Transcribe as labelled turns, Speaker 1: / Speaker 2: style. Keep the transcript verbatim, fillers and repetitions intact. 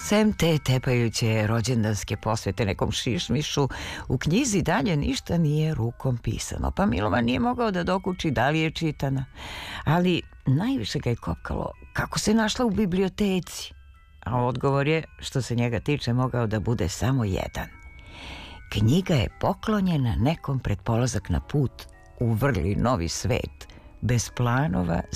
Speaker 1: Sem te tepajuće rođendanske posvete nekom šišmišu, u knjizi dalje ništa nije rukom pisano, pa Milovan nije mogao da dokuči da li je čitana, ali najviše ga je kopkalo kako se našla u biblioteci, a odgovor je, što se njega tiče, mogao da bude samo jedan. Knjiga je poklonjena nekom pred polazak na put u vrli novi svet, bez planova